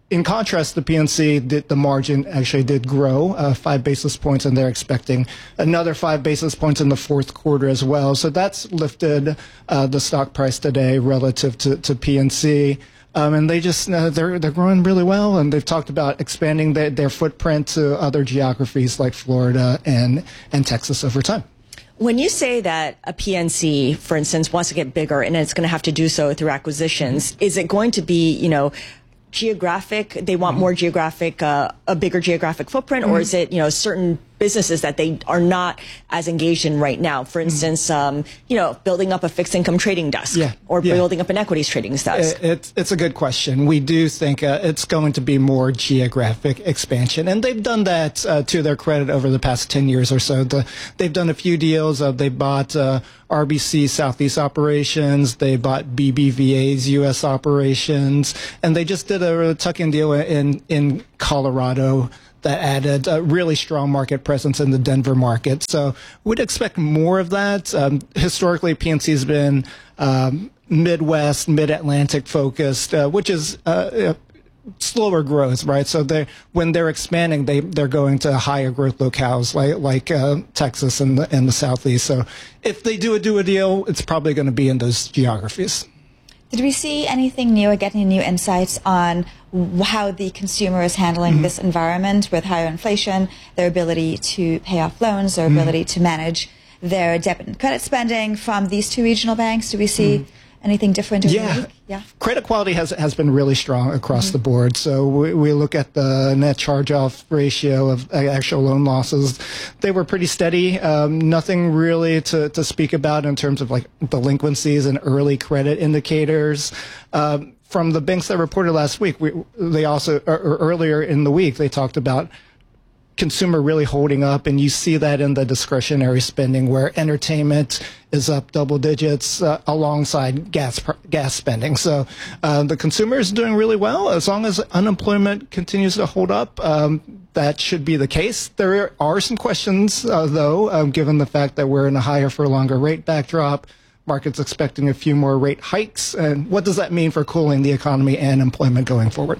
D: in contrast, the P N C, did, the margin actually did grow uh, five basis points, and they're expecting another five basis points in the fourth quarter as well. So that's lifted uh, the stock price today relative to, to P N C. Um, and they just uh, they're they're growing really well, and they've talked about expanding their, their footprint to other geographies like Florida and and Texas over time.
L: When you say that a P N C, for instance, wants to get bigger and it's going to have to do so through acquisitions, mm-hmm. is it going to be, you know, geographic? They want mm-hmm. more geographic, uh, a bigger geographic footprint, mm-hmm. or is it, you know, certain businesses that they are not as engaged in right now? For instance, mm-hmm. um, you know, building up a fixed income trading desk,
D: yeah.
L: or
D: yeah.
L: building up an equities trading desk.
D: It's it's a good question. We do think uh, it's going to be more geographic expansion, and they've done that uh, to their credit over the past ten years or so. The, they've done a few deals. Uh, they bought uh, R B C Southeast operations. They bought B B V A's U S operations, and they just did a tuck-in deal in in Colorado that added a really strong market presence in the Denver market. So we'd expect more of that. Um, historically, P N C has been um, Midwest, Mid-Atlantic focused, uh, which is uh, slower growth, right? So they when they're expanding, they they're going to higher growth locales like like uh, Texas and the, and the Southeast. So if they do a do a deal, it's probably going to be in those geographies.
M: Did we see anything new or get any new insights on how the consumer is handling mm-hmm. this environment with higher inflation, their ability to pay off loans, their mm-hmm. ability to manage their debit and credit spending from these two regional banks? Do we see mm-hmm. anything different over
D: yeah.
M: the week? Yeah.
D: Credit quality has has been really strong across mm-hmm. the board. So we, we look at the net charge-off ratio of actual loan losses. They were pretty steady. Um, nothing really to, to speak about in terms of like delinquencies and early credit indicators. Um, from the banks that reported last week, we, they also, or, or earlier in the week, they talked about consumer really holding up, and you see that in the discretionary spending where entertainment is up double digits uh, alongside gas gas spending. So uh, the consumer is doing really well. As long as unemployment continues to hold up, um, that should be the case. There are some questions, uh, though, um, given the fact that we're in a higher for longer rate backdrop. Markets expecting a few more rate hikes. And what does that mean for cooling the economy and employment going forward?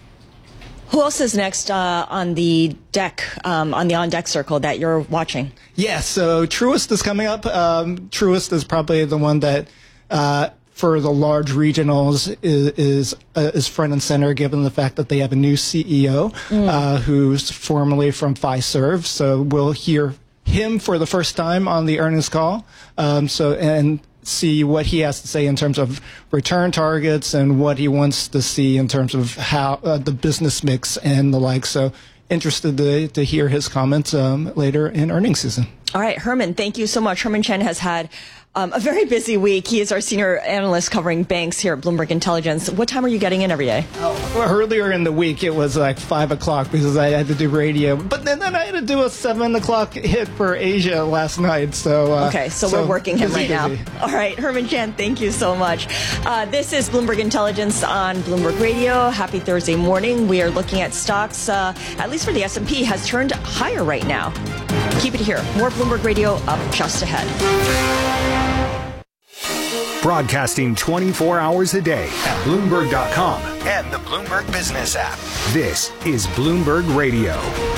L: Who else is next uh, on the deck, um, on the on-deck circle that you're watching?
D: Yeah, so Truist is coming up. Um, Truist is probably the one that, uh, for the large regionals, is is, uh, is front and center, given the fact that they have a new C E O mm. uh, who's formerly from Fiserv. So we'll hear him for the first time on the earnings call. Um, so and. see what he has to say in terms of return targets and what he wants to see in terms of how uh, the business mix and the like. So interested to, to hear his comments um, later in earnings season.
L: All right, Herman, thank you so much. Herman Chen has had um, a very busy week. He is our senior analyst covering banks here at Bloomberg Intelligence. What time are you getting in every day?
D: Oh, well, earlier in the week, it was like five o'clock because I had to do radio. But then, then I had to do a seven o'clock hit for Asia last night. So uh,
L: Okay, so, so we're working him right busy. now. All right, Herman Chen, thank you so much. Uh, this is Bloomberg Intelligence on Bloomberg Radio. Happy Thursday morning. We are looking at stocks, uh, at least for the S and P, has turned higher right now. Keep it here. More Bloomberg Radio up just ahead.
J: Broadcasting twenty-four hours a day at Bloomberg dot com and the Bloomberg Business app. This is Bloomberg Radio.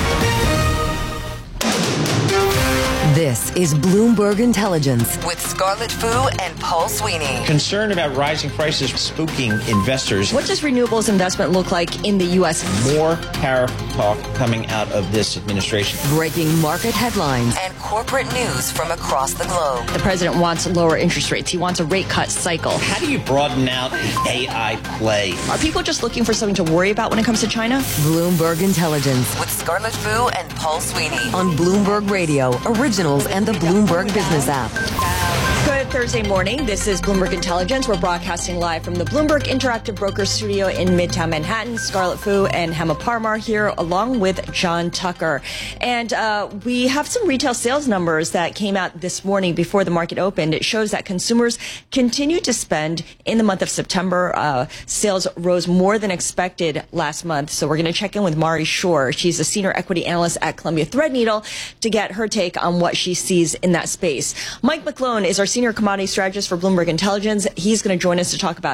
A: This is Bloomberg Intelligence with Scarlett Fu and Paul Sweeney.
H: Concern about rising prices spooking investors.
L: What does renewables investment look like in the U S?
H: More tariff talk coming out of this administration.
A: Breaking market headlines and corporate news from across the globe.
L: The president wants lower interest rates. He wants a rate cut cycle.
H: How do you broaden out the A I play?
L: Are people just looking for something to worry about when it comes to China?
A: Bloomberg Intelligence with Scarlett Fu and Paul Sweeney on Bloomberg Radio, originals and the Bloomberg Business app.
L: Good Thursday morning. This is Bloomberg Intelligence. We're broadcasting live from the Bloomberg Interactive Brokers Studio in Midtown Manhattan. Scarlett Fu and Hema Parmar here, along with John Tucker. And uh, we have some retail sales numbers that came out this morning before the market opened. It shows that consumers continue to spend in the month of September. Uh, sales rose more than expected last month. So we're going to check in with Mari Shore. She's a senior equity analyst at Columbia Threadneedle to get her take on what she sees in that space. Mike McClone is our senior commodity strategist for Bloomberg Intelligence. He's going to join us to talk about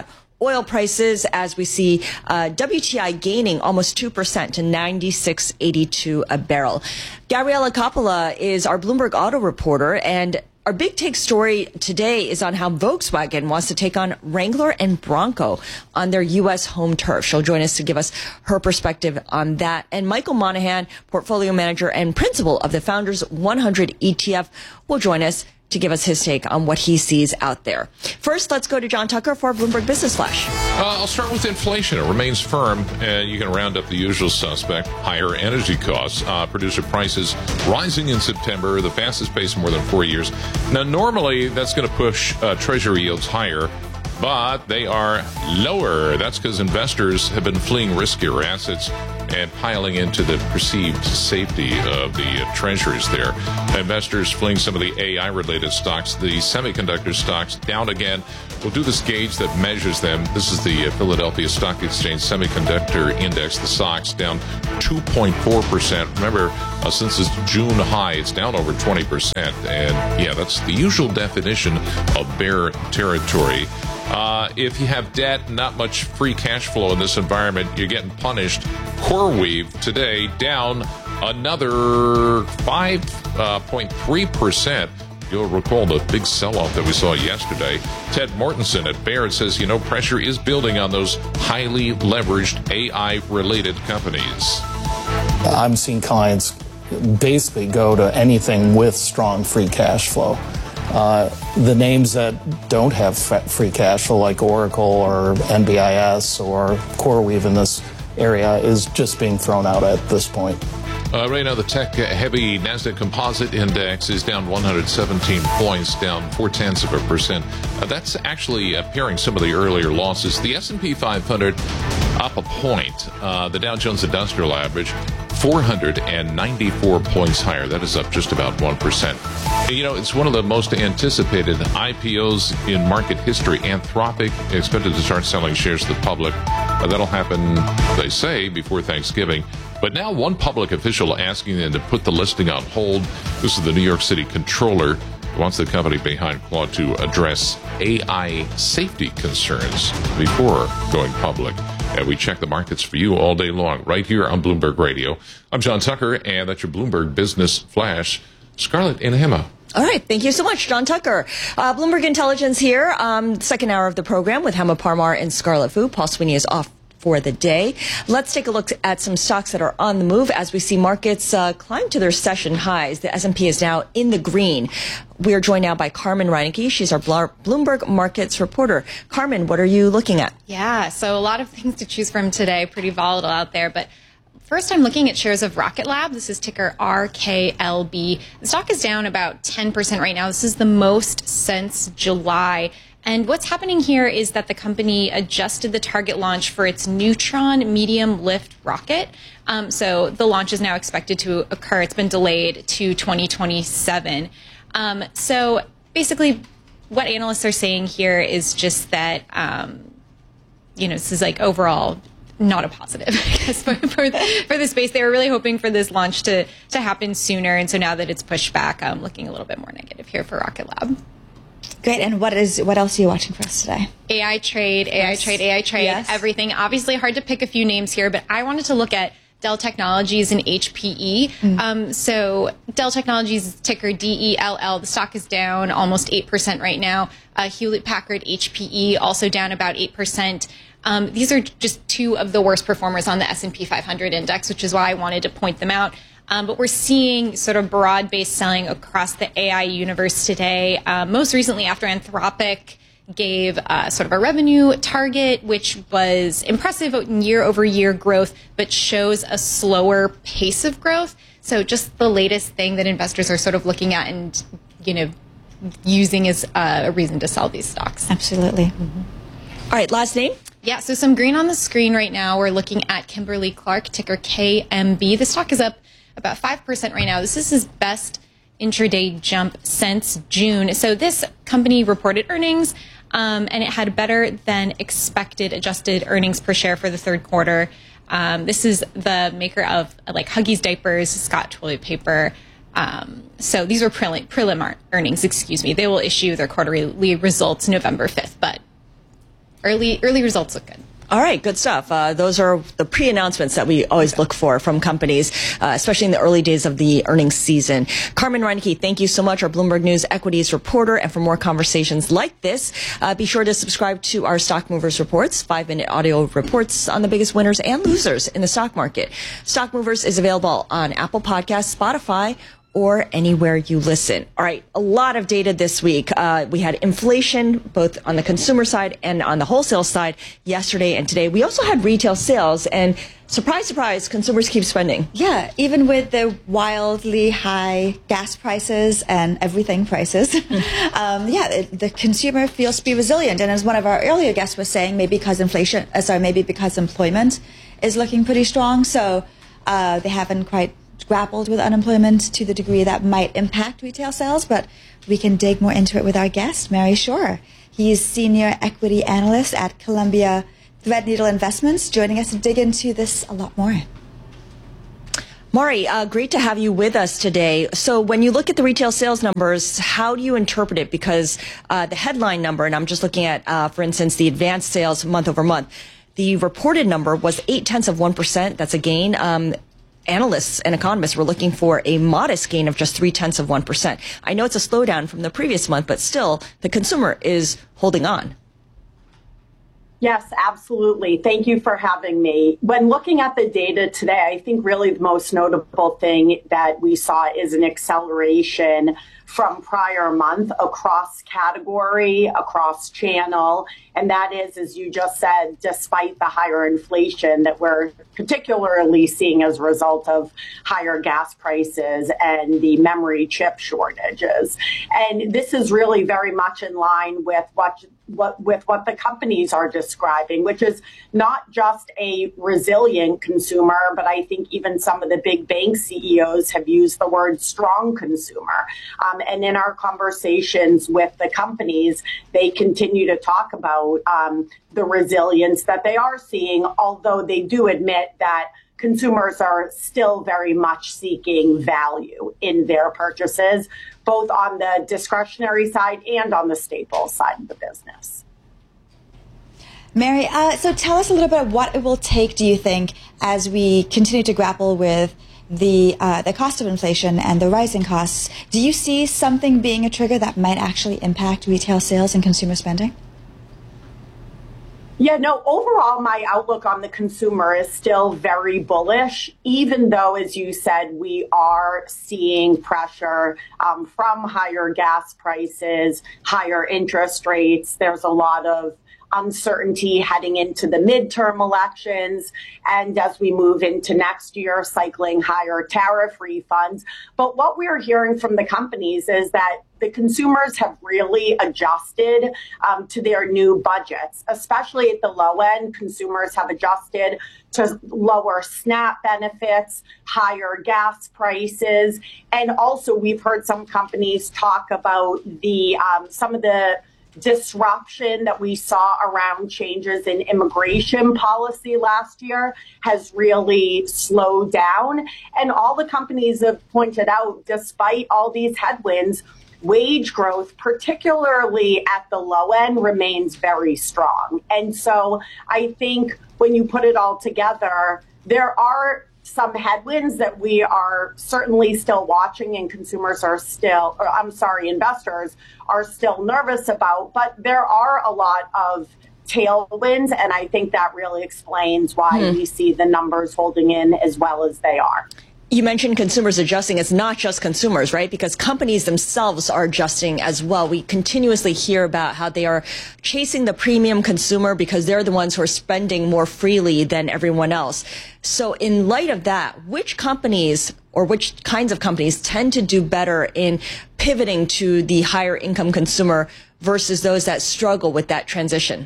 L: oil prices as we see uh, W T I gaining almost two percent to ninety-six eighty-two a barrel. Gabriella Coppola is our Bloomberg auto reporter, and our big take story today is on how Volkswagen wants to take on Wrangler and Bronco on their U S home turf. She'll join us to give us her perspective on that. And Michael Monahan, portfolio manager and principal of the Founders one hundred E T F, will join us to give us his take on what he sees out there. First, let's go to John Tucker for Bloomberg Business Flash.
K: Uh, I'll start with inflation. It remains firm, and you can round up the usual suspect. Higher energy costs, uh, producer prices rising in September, the fastest pace in more than four years. Now, normally, that's going to push uh, Treasury yields higher, but they are lower. That's because investors have been fleeing riskier assets and piling into the perceived safety of the uh, treasuries there. Investors fleeing some of the A I-related stocks. The semiconductor stocks down again. We'll do this gauge that measures them. This is the uh, Philadelphia Stock Exchange Semiconductor Index. The stocks down two point four percent. Remember, uh, since its June high, it's down over twenty percent. And, yeah, that's the usual definition of bear territory. Uh, if you have debt, not much free cash flow in this environment, you're getting punished. CoreWeave today down another five point three percent. You'll recall the big sell-off that we saw yesterday. Ted Mortensen at Baird says, you know, pressure is building on those highly leveraged A I-related companies.
I: I'm seeing clients basically go to anything with strong free cash flow. Uh, the names that don't have free cash flow, like Oracle or N B I S or CoreWeave in this area, is just being thrown out at this point.
K: Uh, right now, the tech-heavy NASDAQ Composite Index is down one hundred seventeen points, down four-tenths of a percent. Uh, that's actually uh, pairing some of the earlier losses. The S and P five hundred up a point. Uh, the Dow Jones Industrial Average four hundred ninety-four points higher. That is up just about one percent. You know, it's one of the most anticipated I P Os in market history. Anthropic expected to start selling shares to the public. Uh, that'll happen, they say, before Thanksgiving. But now one public official asking them to put the listing on hold. This is the New York City Comptroller, who wants the company behind Claude to address A I safety concerns before going public. And we check the markets for you all day long, right here on Bloomberg Radio. I'm John Tucker, and that's your Bloomberg Business Flash. Scarlett and Hema.
L: All right. Thank you so much, John Tucker. Uh, Bloomberg Intelligence here, um, second hour of the program with Hema Parmar and Scarlett Fu. Paul Sweeney is off for the day. Let's take a look at some stocks that are on the move as we see markets uh, climb to their session highs. The S and P is now in the green. We are joined now by Carmen Reinecke. She's our Bloomberg Markets reporter. Carmen, what are you looking at?
N: Yeah, so a lot of things to choose from today. Pretty volatile out there, but first, I'm looking at shares of Rocket Lab. This is ticker R K L B. The stock is down about ten percent right now. This is the most since July. And what's happening here is that the company adjusted the target launch for its Neutron medium lift rocket. Um, so the launch is now expected to occur. It's been delayed to twenty twenty-seven. Um, so basically, what analysts are saying here is just that, um, you know, this is like overall not a positive, I guess, for, for, for the space. They were really hoping for this launch to, to happen sooner. And so now that it's pushed back, I'm looking a little bit more negative here for Rocket Lab.
M: Great. And what is what else are you watching for us today?
N: A I trade, A I yes. trade, A I trade, yes. everything. Obviously hard to pick a few names here, but I wanted to look at Dell Technologies and H P E. Mm. Um, so Dell Technologies, ticker D E L L. The stock is down almost eight percent right now. Uh, Hewlett Packard, H P E, also down about eight percent. Um, these are just two of the worst performers on the S and P five hundred index, which is why I wanted to point them out. Um, but we're seeing sort of broad-based selling across the A I universe today. Uh, most recently, after Anthropic gave uh, sort of a revenue target, which was impressive year-over-year growth, but shows a slower pace of growth. So just the latest thing that investors are sort of looking at and, you know, using as uh, a reason to sell these stocks.
M: Absolutely. Mm-hmm. All right, last name?
N: Yeah, so some green on the screen right now. We're looking at Kimberly-Clark, ticker K M B. The stock is up about five percent right now. This is his best intraday jump since June. So this company reported earnings, um, and it had better than expected adjusted earnings per share for the third quarter. Um, this is the maker of like Huggies diapers, Scott toilet paper. Um, so these were prelim, prelim earnings, excuse me. They will issue their quarterly results November fifth, but early early results look good.
L: All right, good stuff. Uh, those are the pre-announcements that we always look for from companies, uh, especially in the early days of the earnings season. Carmen Reineke, thank you so much, our Bloomberg News equities reporter. And for more conversations like this, uh, be sure to subscribe to our Stock Movers Reports, five-minute audio reports on the biggest winners and losers in the stock market. Stock Movers is available on Apple Podcasts, Spotify, or anywhere you listen. All right, a lot of data this week. Uh, we had inflation both on the consumer side and on the wholesale side yesterday and today. We also had retail sales, and surprise, surprise, consumers keep spending.
M: Yeah, even with the wildly high gas prices and everything prices, um, yeah, it, the consumer feels to be resilient. And as one of our earlier guests was saying, maybe because inflation, uh, sorry, maybe because employment is looking pretty strong, so uh, they haven't quite grappled with unemployment to the degree that might impact retail sales, but we can dig more into it with our guest, Mary Schor. He's senior equity analyst at Columbia Threadneedle Investments, joining us to dig into this a lot more.
L: Mari, uh, great to have you with us today. So when you look at the retail sales numbers, how do you interpret it? Because uh, the headline number, and I'm just looking at, uh, for instance, the advanced sales month over month, the reported number was eight tenths of one percent. That's a gain. Um, Analysts and economists were looking for a modest gain of just three tenths of one percent. I know it's a slowdown from the previous month, but still, the consumer is holding on.
O: Yes, absolutely. Thank you for having me. When looking at the data today, I think really the most notable thing that we saw is an acceleration from prior month across category, across channel. And that is, as you just said, despite the higher inflation that we're particularly seeing as a result of higher gas prices and the memory chip shortages. And this is really very much in line with what what with what the companies are describing, which is not just a resilient consumer, but I think even some of the big bank C E Os have used the word strong consumer. Um, and in our conversations with the companies, they continue to talk about um, the resilience that they are seeing, although they do admit that consumers are still very much seeking value in their purchases, both on the discretionary side and on the staples side of the business.
M: Mary, uh, so tell us a little bit what it will take, do you think, as we continue to grapple with the uh, the cost of inflation and the rising costs. Do you see something being a trigger that might actually impact retail sales and consumer spending?
O: Yeah, no, overall, my outlook on the consumer is still very bullish, even though, as you said, we are seeing pressure um, from higher gas prices, higher interest rates. There's a lot of uncertainty heading into the midterm elections, and as we move into next year, cycling higher tariff refunds. But what we're hearing from the companies is that the consumers have really adjusted um, to their new budgets, especially at the low end. Consumers have adjusted to lower SNAP benefits, higher gas prices, and also we've heard some companies talk about the um, some of the disruption that we saw around changes in immigration policy last year has really slowed down. And all the companies have pointed out, despite all these headwinds, wage growth, particularly at the low end, remains very strong. And so I think when you put it all together, there are some headwinds that we are certainly still watching and consumers are still, or I'm sorry, investors are still nervous about, but there are a lot of tailwinds, and I think that really explains why hmm. we see the numbers holding in as well as they are.
L: You mentioned consumers adjusting. It's not just consumers, right? Because companies themselves are adjusting as well. We continuously hear about how they are chasing the premium consumer because they're the ones who are spending more freely than everyone else. So in light of that, which companies or which kinds of companies tend to do better in pivoting to the higher income consumer versus those that struggle with that transition?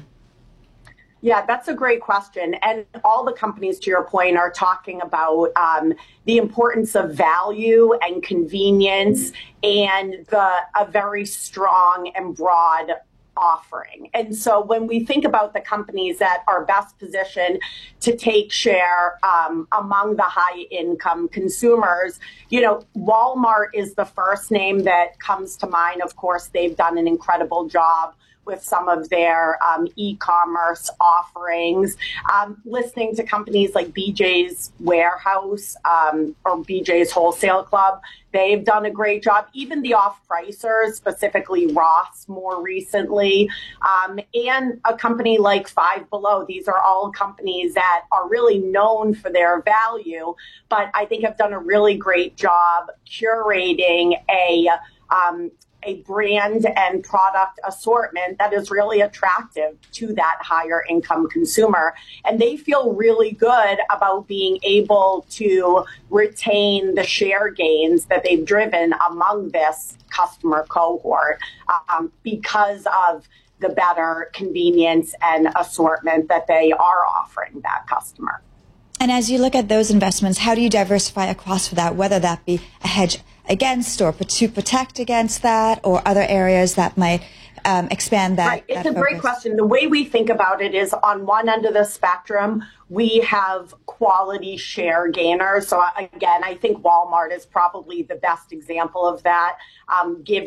O: Yeah, that's a great question. And all the companies, to your point, are talking about um, the importance of value and convenience and the, a very strong and broad offering. And so when we think about the companies that are best positioned to take share um, among the high income consumers, you know, Walmart is the first name that comes to mind. Of course, they've done an incredible job with some of their um, e-commerce offerings, um, listening to companies like B J's Warehouse um, or B J's Wholesale Club. They've done a great job. Even the off-pricers, specifically Ross more recently, um, and a company like Five Below. These are all companies that are really known for their value, but I think have done a really great job curating a um, a brand and product assortment that is really attractive to that higher income consumer. And they feel really good about being able to retain the share gains that they've driven among this customer cohort um, because of the better convenience and assortment that they are offering that customer.
M: And as you look at those investments, how do you diversify across for that, whether that be a hedge against or to protect against that, or other areas that might um, expand that?
O: Right. It's
M: that
O: a
M: focus?
O: Great question. The way we think about it is on one end of the spectrum, we have quality share gainers. So again, I think Walmart is probably the best example of that, um, given